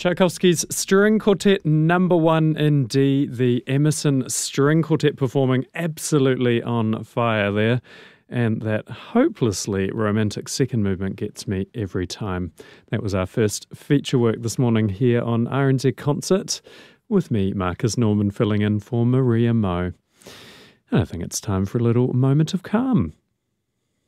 Tchaikovsky's String Quartet number 1 in D, the Emerson String Quartet performing absolutely on fire there. And that hopelessly romantic second movement gets me every time. That was our first feature work this morning here on RNZ Concert, with me, Marcus Norman, filling in for Maria Moe. And I think it's time for a little moment of calm.